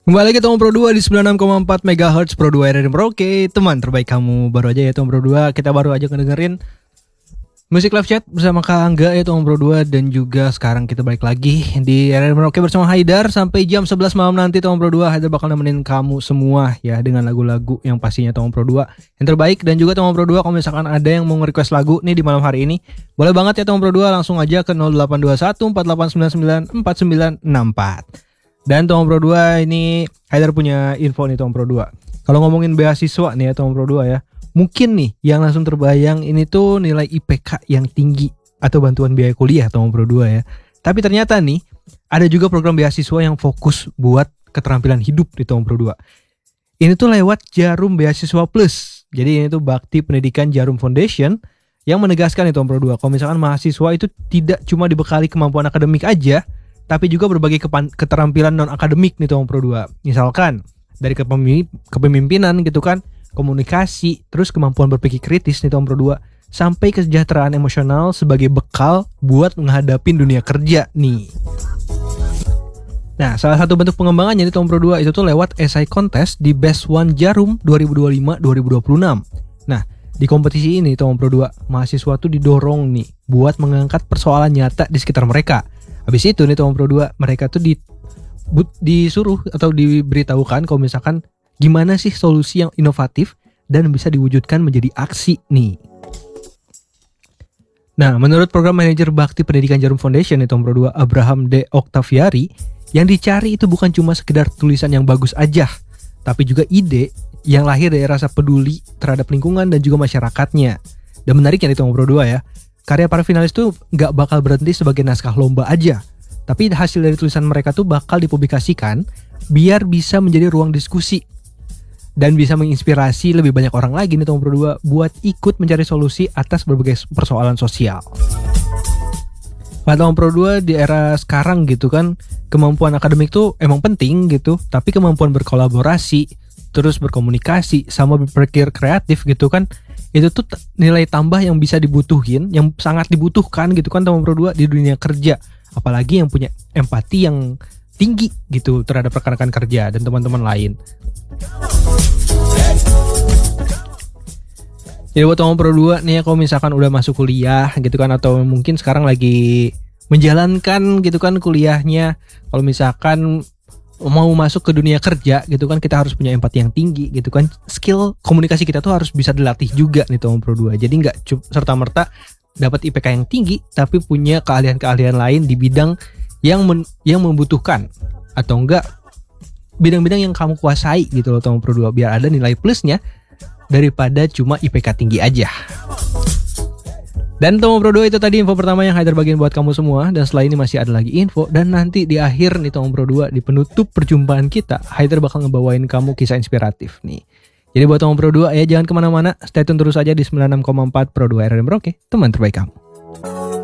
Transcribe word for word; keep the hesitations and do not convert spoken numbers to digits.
Kembali lagi Tom Pro dua di sembilan puluh enam koma empat megahertz Pro dua R R Merauke. Teman terbaik kamu. Baru aja ya Tom Pro dua. Kita baru aja ngedengerin Musik Live Chat bersama Kak Angga ya Tom Pro dua. Dan juga sekarang kita balik lagi di R R Merauke bersama Haidar. Sampai jam sebelas malam nanti Tom Pro dua Haidar bakal nemenin kamu semua ya, dengan lagu-lagu yang pastinya Tom Pro dua yang terbaik. Dan juga Tom Pro dua kalau misalkan ada yang mau nge-request lagu nih di malam hari ini, boleh banget ya Tom Pro dua, langsung aja ke nol delapan dua satu empat delapan sembilan sembilan empat sembilan enam empat. Dan Tom Pro dua ini Haidar punya info nih Tom Pro dua. Kalau ngomongin beasiswa nih ya Tom Pro dua ya, mungkin nih yang langsung terbayang ini tuh nilai I P K yang tinggi atau bantuan biaya kuliah Tom Pro dua ya. Tapi ternyata nih ada juga program beasiswa yang fokus buat keterampilan hidup di Tom Pro dua. Ini tuh lewat Jarum Beasiswa Plus. Jadi ini tuh Bakti Pendidikan Jarum Foundation yang menegaskan nih Tom Pro dua, kalau misalkan mahasiswa itu tidak cuma dibekali kemampuan akademik aja, tapi juga berbagai kepan- keterampilan non-akademik nih Tom Pro dua. Misalkan dari kepemimp- kepemimpinan gitu kan, komunikasi, terus kemampuan berpikir kritis nih Tom Pro dua, sampai kesejahteraan emosional sebagai bekal buat menghadapi dunia kerja nih. Nah, salah satu bentuk pengembangannya nih Tom Pro dua itu tuh lewat esai kontes di Best One Jarum dua ribu dua puluh lima dua ribu dua puluh enam. Nah, di kompetisi ini Tom Pro dua, mahasiswa tuh didorong nih buat mengangkat persoalan nyata di sekitar mereka. Habis itu nih Tom Pro dua, mereka tuh di, but, disuruh atau diberitahukan kalau misalkan gimana sih solusi yang inovatif dan bisa diwujudkan menjadi aksi nih. Nah, menurut program manajer Bakti Pendidikan Jarum Foundation nih Tom Pro dua, Abraham D. Octaviari, yang dicari itu bukan cuma sekedar tulisan yang bagus aja, tapi juga ide yang lahir dari rasa peduli terhadap lingkungan dan juga masyarakatnya. Dan menariknya nih Tom Pro dua ya, karya para finalis tuh gak bakal berhenti sebagai naskah lomba aja, tapi hasil dari tulisan mereka tuh bakal dipublikasikan biar bisa menjadi ruang diskusi dan bisa menginspirasi lebih banyak orang lagi nih Tom Pro dua buat ikut mencari solusi atas berbagai persoalan sosial. Pada Tom Pro dua di era sekarang gitu kan, kemampuan akademik tuh emang penting gitu, tapi kemampuan berkolaborasi, terus berkomunikasi sama berpikir kreatif gitu kan, itu tuh nilai tambah yang bisa dibutuhin, yang sangat dibutuhkan gitu kan Tom Pro dua di dunia kerja. Apalagi yang punya empati yang tinggi gitu terhadap rekan-rekan kerja dan teman-teman lain. Jadi buat Tom Pro dua nih ya, kalau misalkan udah masuk kuliah gitu kan, atau mungkin sekarang lagi menjalankan gitu kan kuliahnya, kalau misalkan mau masuk ke dunia kerja gitu kan, kita harus punya empati yang tinggi gitu kan. Skill komunikasi kita tuh harus bisa dilatih juga nih Tom Pro dua. Jadi nggak serta-merta dapat I P K yang tinggi tapi punya keahlian-keahlian lain di bidang yang men, yang membutuhkan, atau enggak bidang-bidang yang kamu kuasai gitu loh Tom Pro dua, biar ada nilai plusnya daripada cuma I P K tinggi aja. Dan Tom Pro dua itu tadi info pertama yang Haidar bagiin buat kamu semua. Dan setelah ini masih ada lagi info. Dan nanti di akhir nih Tom Pro dua, di penutup perjumpaan kita, Haidar bakal ngebawain kamu kisah inspiratif nih. Jadi buat Tom Pro dua ya, jangan kemana-mana, stay tune terus aja di sembilan puluh enam koma empat Pro dua R R Merauke, teman terbaik kamu.